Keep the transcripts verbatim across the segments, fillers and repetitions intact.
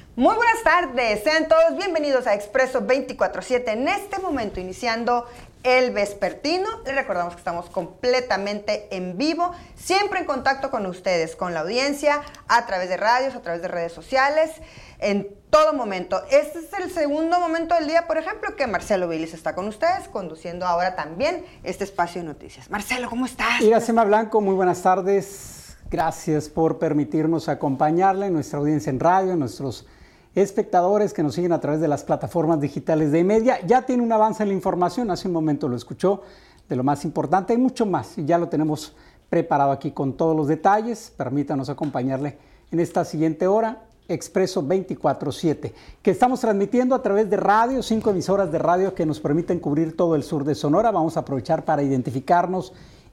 Muy buenas tardes, sean todos bienvenidos a Expreso veinticuatro siete. En este momento iniciando el vespertino, les recordamos que estamos completamente en vivo, siempre en contacto con ustedes, con la audiencia, a través de radios, a través de redes sociales, en todo momento. Este es el segundo momento del día, por ejemplo, que Marcelo Vilis está con ustedes, conduciendo ahora también este espacio de noticias. Marcelo, ¿cómo estás? Iracema Blanco, muy buenas tardes. Gracias por permitirnos acompañarle en nuestra audiencia en radio, en nuestros espectadores que nos siguen a través de las plataformas digitales de Media. Ya tiene un avance en la información, hace un momento lo escuchó, de lo más importante. Hay mucho más y ya lo tenemos preparado aquí con todos los detalles. Permítanos acompañarle en esta siguiente hora, Expreso veinticuatro siete, que estamos transmitiendo a través de radio, cinco emisoras de radio que nos permiten cubrir todo el sur de Sonora. Vamos a aprovechar para identificarnos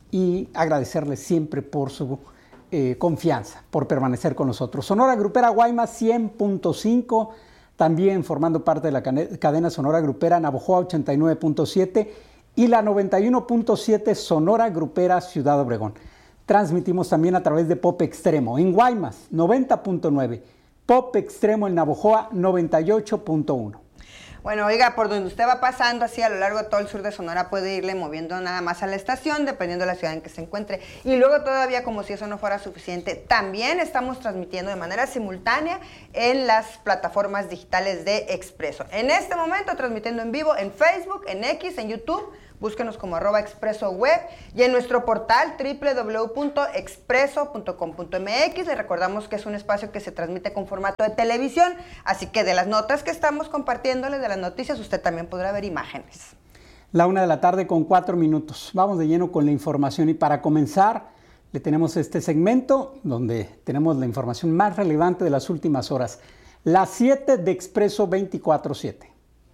y agradecerles siempre por su Eh, confianza, por permanecer con nosotros. Sonora Grupera Guaymas cien punto cinco, también formando parte de la cadena Sonora Grupera Navojoa ochenta y nueve punto siete y la noventa y uno punto siete Sonora Grupera Ciudad Obregón. Transmitimos también a través de Pop Extremo en Guaymas noventa punto nueve, Pop Extremo en Navojoa noventa y ocho punto uno. Bueno, oiga, por donde usted va pasando así a lo largo de todo el sur de Sonora puede irle moviendo nada más a la estación, dependiendo de la ciudad en que se encuentre. Y luego todavía, como si eso no fuera suficiente, también estamos transmitiendo de manera simultánea en las plataformas digitales de Expreso. En este momento transmitiendo en vivo en Facebook, en X, en YouTube. Búsquenos como arroba expreso web y en nuestro portal doble u doble u doble u punto expreso punto com punto m x. Les recordamos que es un espacio que se transmite con formato de televisión, así que de las notas que estamos compartiéndoles, de las noticias, usted también podrá ver imágenes. La una de la tarde con cuatro minutos. Vamos de lleno con la información y para comenzar le tenemos este segmento donde tenemos la información más relevante de las últimas horas. Las siete de Expreso veinticuatro siete.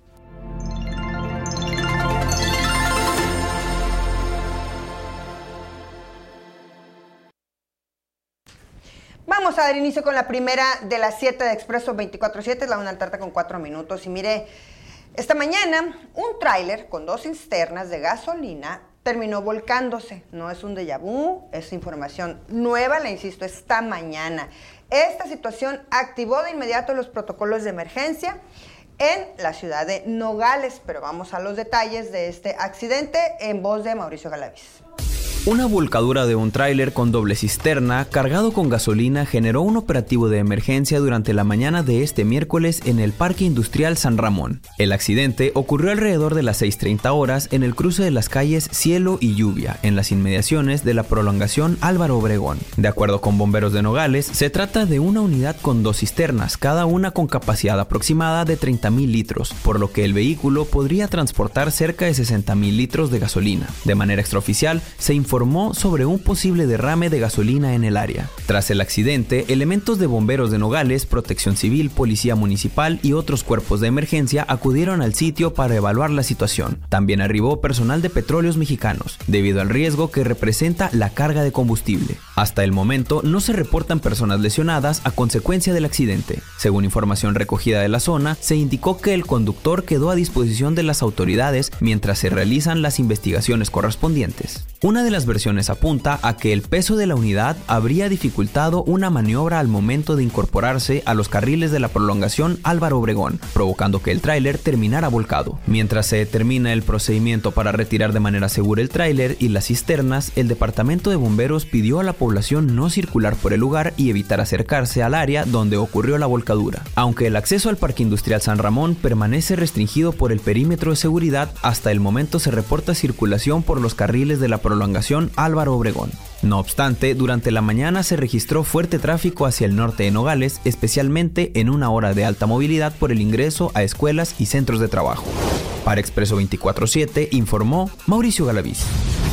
Vamos a dar inicio con la primera de las siete de Expreso veinticuatro siete, es la una de la tarde con cuatro minutos. Y mire, esta mañana un tráiler con dos cisternas de gasolina terminó volcándose. No es un déjà vu, es información nueva, le insisto, esta mañana. Esta situación activó de inmediato los protocolos de emergencia en la ciudad de Nogales, pero vamos a los detalles de este accidente en voz de Mauricio Galaviz. Una volcadura de un tráiler con doble cisterna cargado con gasolina generó un operativo de emergencia durante la mañana de este miércoles en el Parque Industrial San Ramón. El accidente ocurrió alrededor de las seis treinta horas en el cruce de las calles Cielo y Lluvia, en las inmediaciones de la prolongación Álvaro Obregón. De acuerdo con bomberos de Nogales, se trata de una unidad con dos cisternas, cada una con capacidad aproximada de treinta mil litros, por lo que el vehículo podría transportar cerca de sesenta mil litros de gasolina. De manera extraoficial, se informó informó sobre un posible derrame de gasolina en el área. Tras el accidente, elementos de bomberos de Nogales, Protección Civil, Policía Municipal y otros cuerpos de emergencia acudieron al sitio para evaluar la situación. También arribó personal de Petróleos Mexicanos, debido al riesgo que representa la carga de combustible. Hasta el momento no se reportan personas lesionadas a consecuencia del accidente. Según información recogida de la zona, se indicó que el conductor quedó a disposición de las autoridades mientras se realizan las investigaciones correspondientes. Una de las versiones apunta a que el peso de la unidad habría dificultado una maniobra al momento de incorporarse a los carriles de la prolongación Álvaro Obregón, provocando que el tráiler terminara volcado. Mientras se determina el procedimiento para retirar de manera segura el tráiler y las cisternas, el Departamento de Bomberos pidió a la población no circular por el lugar y evitar acercarse al área donde ocurrió la volcadura. Aunque el acceso al Parque Industrial San Ramón permanece restringido por el perímetro de seguridad, hasta el momento se reporta circulación por los carriles de la prolongación Álvaro Obregón. No obstante, durante la mañana se registró fuerte tráfico hacia el norte de Nogales, especialmente en una hora de alta movilidad por el ingreso a escuelas y centros de trabajo. Para Expreso veinticuatro siete informó Mauricio Galaviz.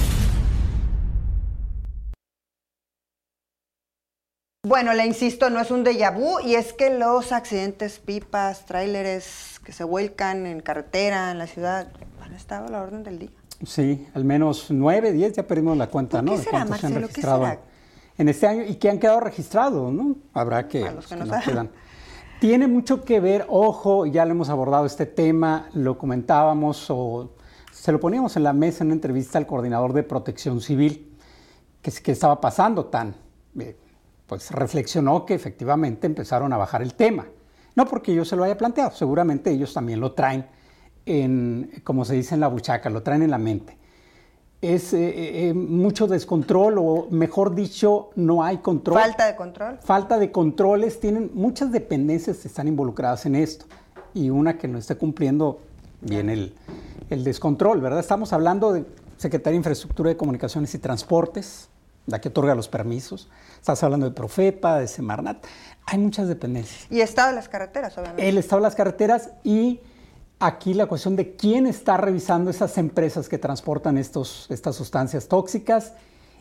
Bueno, le insisto, no es un déjà vu y es que los accidentes, pipas, tráileres que se vuelcan en carretera, en la ciudad, han estado a la orden del día. Sí, al menos nueve, diez, ya perdimos la cuenta, ¿no? ¿Qué será, Marcelo? ¿Qué será? En este año y que han quedado registrados, ¿no? Habrá que, a los que, que nos nos quedan. Tiene mucho que ver, ojo, ya lo hemos abordado este tema, lo comentábamos o se lo poníamos en la mesa en una entrevista al coordinador de Protección Civil, que, que estaba pasando tan, eh, pues reflexionó que efectivamente empezaron a bajar el tema. No porque yo se lo haya planteado, seguramente ellos también lo traen en, como se dice en la buchaca, lo traen en la mente. Es eh, eh, mucho descontrol, o mejor dicho, no hay control. Falta de control. Falta de controles, tienen muchas dependencias que están involucradas en esto, y una que no esté cumpliendo bien el, el descontrol, ¿verdad? Estamos hablando de Secretaría de Infraestructura de Comunicaciones y Transportes, la que otorga los permisos. Estás hablando de Profepa, de Semarnat. Hay muchas dependencias. Y estado de las carreteras, obviamente. El estado de las carreteras, y aquí la cuestión de quién está revisando esas empresas que transportan estos, estas sustancias tóxicas,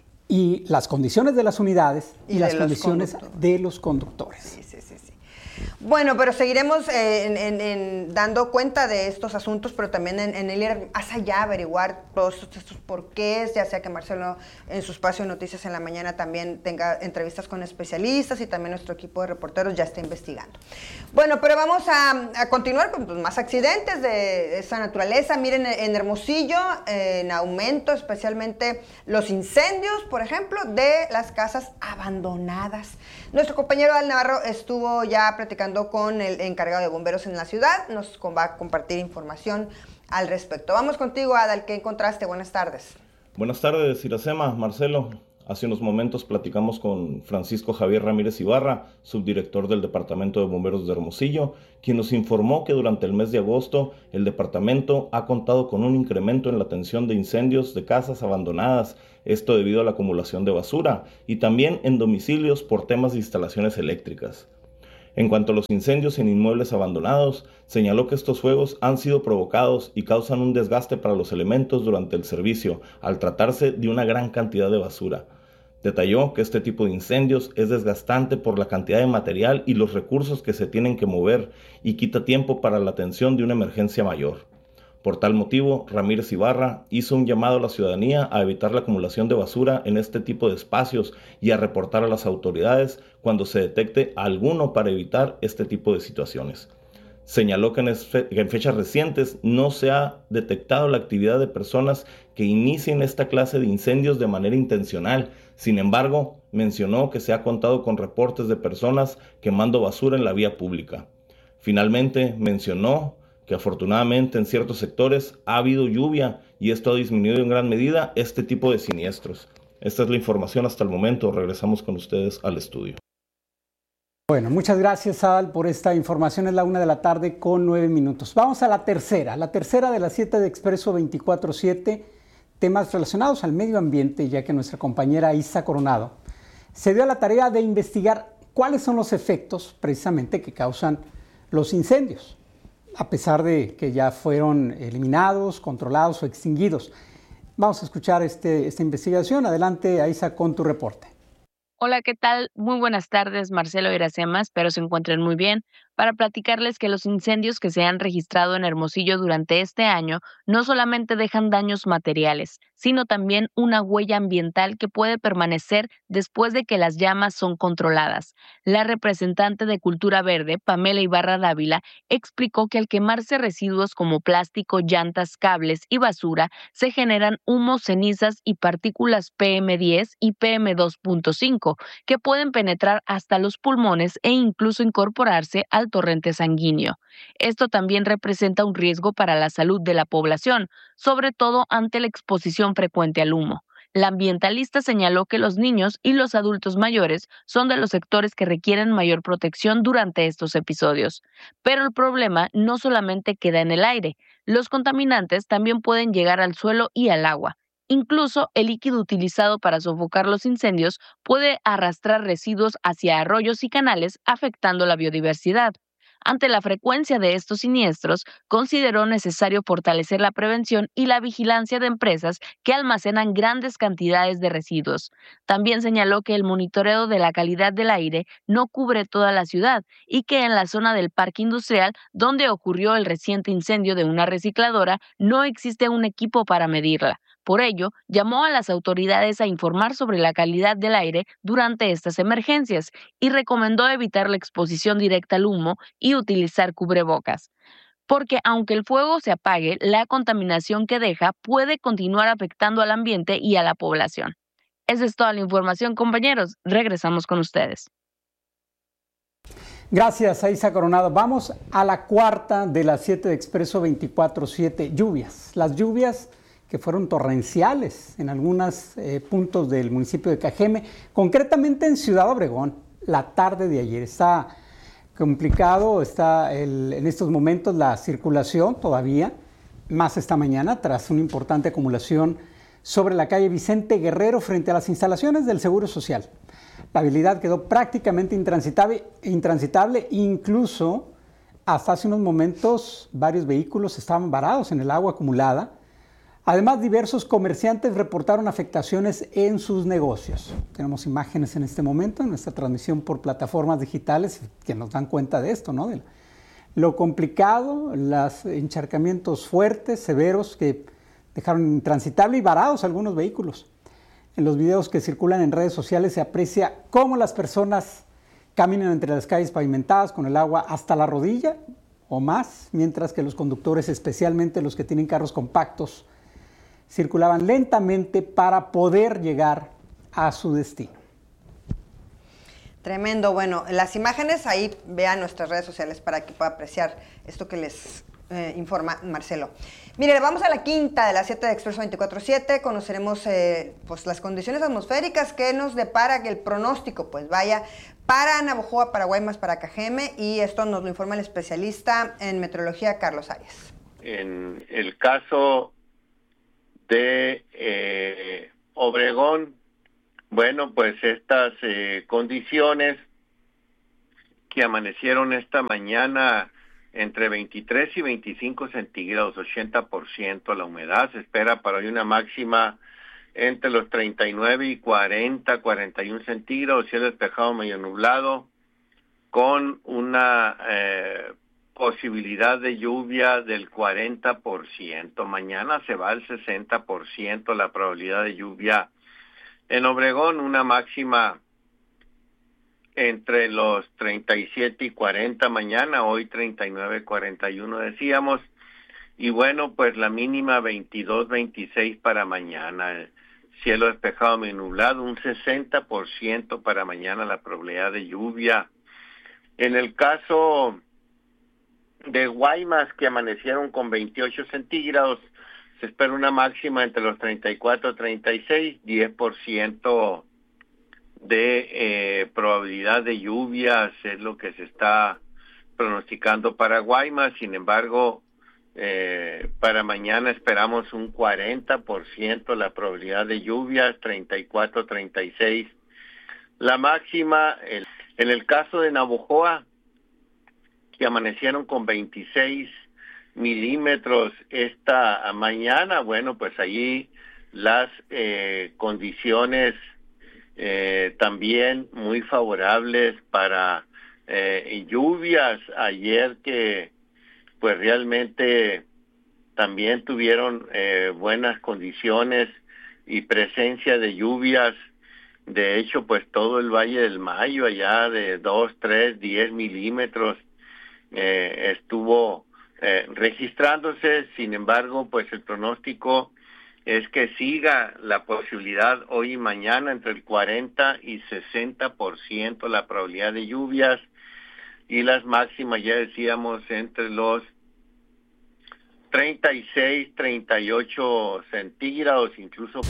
y las condiciones de las unidades y, y las condiciones de los conductores. Sí, sí, sí, sí. Bueno, pero seguiremos eh, en, en, en dando cuenta de estos asuntos, pero también en, en el ir más allá, averiguar todos estos porqués, ya sea que Marcelo en su espacio de noticias en la mañana también tenga entrevistas con especialistas, y también nuestro equipo de reporteros ya está investigando. Bueno, pero vamos a, a continuar con pues, más accidentes de esa naturaleza. Miren, en Hermosillo, eh, en aumento, especialmente los incendios, por ejemplo, de las casas abandonadas. Nuestro compañero Al Navarro estuvo ya platicando con el encargado de bomberos en la ciudad, nos va a compartir información al respecto. Vamos contigo, Adal, ¿qué encontraste? Buenas tardes. Buenas tardes, Iracema, Marcelo. Hace unos momentos platicamos con Francisco Javier Ramírez Ibarra, subdirector del Departamento de Bomberos de Hermosillo, quien nos informó que durante el mes de agosto el departamento ha contado con un incremento en la atención de incendios de casas abandonadas, esto debido a la acumulación de basura, y también en domicilios por temas de instalaciones eléctricas. En cuanto a los incendios en inmuebles abandonados, señaló que estos fuegos han sido provocados y causan un desgaste para los elementos durante el servicio, al tratarse de una gran cantidad de basura. Detalló que este tipo de incendios es desgastante por la cantidad de material y los recursos que se tienen que mover, y quita tiempo para la atención de una emergencia mayor. Por tal motivo, Ramírez Ibarra hizo un llamado a la ciudadanía a evitar la acumulación de basura en este tipo de espacios y a reportar a las autoridades cuando se detecte alguno para evitar este tipo de situaciones. Señaló que en, fe- que en fechas recientes no se ha detectado la actividad de personas que inicien esta clase de incendios de manera intencional. Sin embargo, mencionó que se ha contado con reportes de personas quemando basura en la vía pública. Finalmente, mencionó que afortunadamente en ciertos sectores ha habido lluvia y esto ha disminuido en gran medida este tipo de siniestros. Esta es la información hasta el momento. Regresamos con ustedes al estudio. Bueno, muchas gracias, Adal, por esta información. Es la una de la tarde con nueve minutos. Vamos a la tercera, la tercera de las siete de Expreso veinticuatro siete, temas relacionados al medio ambiente, ya que nuestra compañera Isa Coronado se dio a la tarea de investigar cuáles son los efectos precisamente que causan los incendios, a pesar de que ya fueron eliminados, controlados o extinguidos. Vamos a escuchar este, esta investigación. Adelante, Isa, con tu reporte. Hola, ¿qué tal? Muy buenas tardes, Marcelo y Iracema, espero se encuentren muy bien. Para platicarles que los incendios que se han registrado en Hermosillo durante este año no solamente dejan daños materiales, sino también una huella ambiental que puede permanecer después de que las llamas son controladas. La representante de Cultura Verde, Pamela Ibarra Dávila, explicó que al quemarse residuos como plástico, llantas, cables y basura, se generan humos, cenizas y partículas P M diez y P M dos punto cinco, que pueden penetrar hasta los pulmones e incluso incorporarse al torrente sanguíneo. Esto también representa un riesgo para la salud de la población, sobre todo ante la exposición frecuente al humo. La ambientalista señaló que los niños y los adultos mayores son de los sectores que requieren mayor protección durante estos episodios. Pero el problema no solamente queda en el aire, los contaminantes también pueden llegar al suelo y al agua. Incluso el líquido utilizado para sofocar los incendios puede arrastrar residuos hacia arroyos y canales, afectando la biodiversidad. Ante la frecuencia de estos siniestros, consideró necesario fortalecer la prevención y la vigilancia de empresas que almacenan grandes cantidades de residuos. También señaló que el monitoreo de la calidad del aire no cubre toda la ciudad y que en la zona del parque industrial, donde ocurrió el reciente incendio de una recicladora, no existe un equipo para medirla. Por ello, llamó a las autoridades a informar sobre la calidad del aire durante estas emergencias y recomendó evitar la exposición directa al humo y utilizar cubrebocas. Porque aunque el fuego se apague, la contaminación que deja puede continuar afectando al ambiente y a la población. Esa es toda la información, compañeros. Regresamos con ustedes. Gracias, Aiza Coronado. Vamos a la cuarta de las siete de Expreso veinticuatro siete, lluvias. Las lluvias que fueron torrenciales en algunos eh, puntos del municipio de Cajeme, concretamente en Ciudad Obregón, la tarde de ayer. Está complicado, está el, en estos momentos la circulación todavía, más esta mañana, tras una importante acumulación sobre la calle Vicente Guerrero frente a las instalaciones del Seguro Social. La vialidad quedó prácticamente intransitable, intransitable, incluso hasta hace unos momentos varios vehículos estaban varados en el agua acumulada. Además, diversos comerciantes reportaron afectaciones en sus negocios. Tenemos imágenes en este momento en nuestra transmisión por plataformas digitales que nos dan cuenta de esto, ¿no? De lo complicado, los encharcamientos fuertes, severos, que dejaron intransitable y varados algunos vehículos. En los videos que circulan en redes sociales se aprecia cómo las personas caminan entre las calles pavimentadas con el agua hasta la rodilla o más, mientras que los conductores, especialmente los que tienen carros compactos, circulaban lentamente para poder llegar a su destino. Tremendo. Bueno, las imágenes ahí vean nuestras redes sociales para que pueda apreciar esto que les eh, informa Marcelo. Mire, vamos a la quinta de las siete de Expreso veinticuatro siete, conoceremos eh, pues las condiciones atmosféricas que nos depara que el pronóstico, pues vaya para Navojoa, para Guaymas, para Cajeme, y esto nos lo informa el especialista en meteorología Carlos Arias. En el caso de eh, Obregón, bueno, pues estas eh, condiciones que amanecieron esta mañana entre veintitrés y veinticinco centígrados, ochenta por ciento la humedad. Se espera para hoy una máxima entre los treinta y nueve y cuarenta, cuarenta y uno centígrados, cielo despejado medio nublado, con una eh, posibilidad de lluvia del cuarenta por ciento. Mañana se va al sesenta por ciento la probabilidad de lluvia en Obregón, una máxima entre los treinta y siete y cuarenta mañana, hoy treinta y nueve, cuarenta y uno decíamos, y bueno, pues la mínima veintidós, veintiséis para mañana, cielo despejado medio nublado, un sesenta por ciento para mañana la probabilidad de lluvia. En el caso de Guaymas, que amanecieron con veintiocho centígrados, se espera una máxima entre los treinta y cuatro y treinta y seis, diez por ciento de eh, probabilidad de lluvias es lo que se está pronosticando para Guaymas. Sin embargo, eh, para mañana esperamos un cuarenta por ciento la probabilidad de lluvias, treinta y cuatro, treinta y seis la máxima. El, en el caso de Navojoa, que amanecieron con veintiséis milímetros esta mañana, bueno, pues allí las eh, condiciones Eh, también muy favorables para eh, lluvias. Ayer que pues realmente también tuvieron eh, buenas condiciones y presencia de lluvias. De hecho, pues todo el Valle del Mayo, allá de dos, tres, diez milímetros eh, estuvo eh, registrándose. Sin embargo, pues el pronóstico es que siga la posibilidad hoy y mañana entre el cuarenta y sesenta por ciento la probabilidad de lluvias, y las máximas ya decíamos entre los treinta y seis, treinta y ocho centígrados, incluso.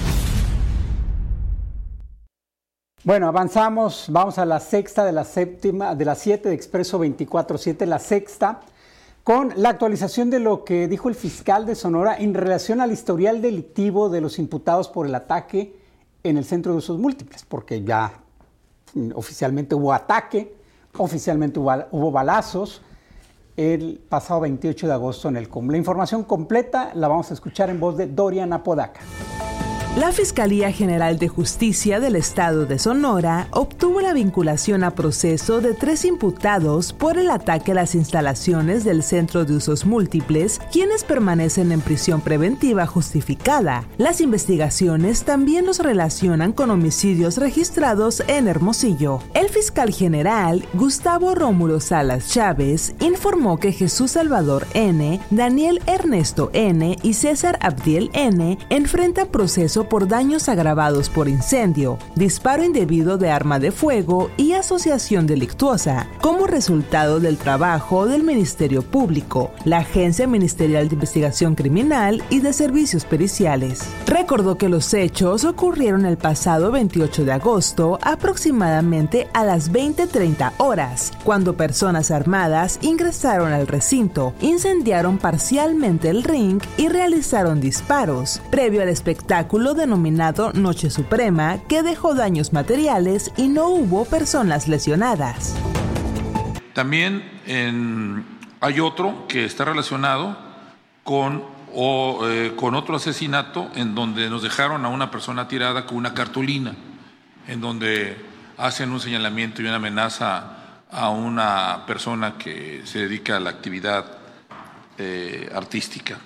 Bueno, avanzamos, vamos a la sexta de la séptima, de las siete de Expreso veinticuatro siete, la sexta, con la actualización de lo que dijo el fiscal de Sonora en relación al historial delictivo de los imputados por el ataque en el Centro de Usos Múltiples, porque ya oficialmente hubo ataque, oficialmente hubo, hubo balazos el pasado veintiocho de agosto en el C U M. La información completa la vamos a escuchar en voz de Dorian Apodaca. La Fiscalía General de Justicia del Estado de Sonora obtuvo la vinculación a proceso de tres imputados por el ataque a las instalaciones del Centro de Usos Múltiples, quienes permanecen en prisión preventiva justificada. Las investigaciones también los relacionan con homicidios registrados en Hermosillo. El fiscal general, Gustavo Rómulo Salas Chávez, informó que Jesús Salvador N., Daniel Ernesto N. y César Abdiel N. enfrentan proceso por daños agravados por incendio, disparo indebido de arma de fuego y asociación delictuosa, como resultado del trabajo del Ministerio Público, la Agencia Ministerial de Investigación Criminal y de Servicios Periciales. Recordó que los hechos ocurrieron el pasado veintiocho de agosto, aproximadamente a las veinte treinta horas, cuando personas armadas ingresaron al recinto, incendiaron parcialmente el ring y realizaron disparos, previo al espectáculo denominado Noche Suprema, que dejó daños materiales y no hubo personas lesionadas. También en, hay otro que está relacionado con, o, eh, con otro asesinato en donde nos dejaron a una persona tirada con una cartulina, en donde hacen un señalamiento y una amenaza a una persona que se dedica a la actividad eh, artística.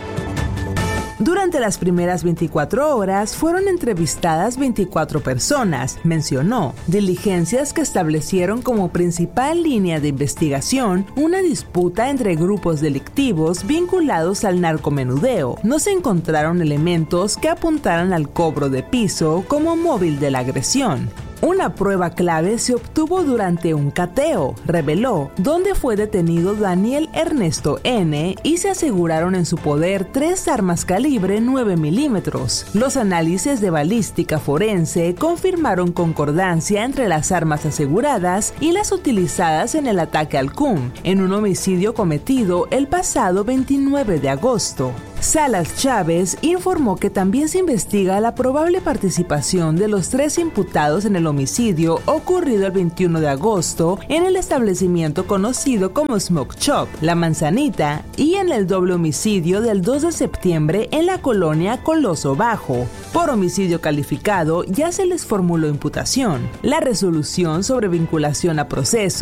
Durante las primeras veinticuatro horas fueron entrevistadas veinticuatro personas, mencionó, diligencias que establecieron como principal línea de investigación una disputa entre grupos delictivos vinculados al narcomenudeo. No se encontraron elementos que apuntaran al cobro de piso como móvil de la agresión. Una prueba clave se obtuvo durante un cateo, reveló, donde fue detenido Daniel Ernesto N. y se aseguraron en su poder tres armas calibre nueve milímetros. Los análisis de balística forense confirmaron concordancia entre las armas aseguradas y las utilizadas en el ataque al C U M, en un homicidio cometido el pasado veintinueve de agosto. Salas Chávez informó que también se investiga la probable participación de los tres imputados en el homicidio ocurrido el veintiuno de agosto en el establecimiento conocido como Smoke Shop, La Manzanita, y en el doble homicidio del dos de septiembre en la colonia Coloso Bajo. Por homicidio calificado ya se les formuló imputación. La resolución sobre vinculación a proceso